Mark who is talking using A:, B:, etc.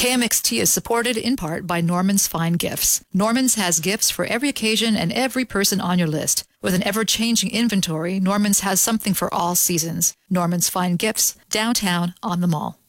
A: KMXT is supported in part by Norman's Fine Gifts. Norman's has gifts for every occasion and every person on your list. With an ever-changing inventory, Norman's has something for all seasons. Norman's Fine Gifts, downtown on the Mall.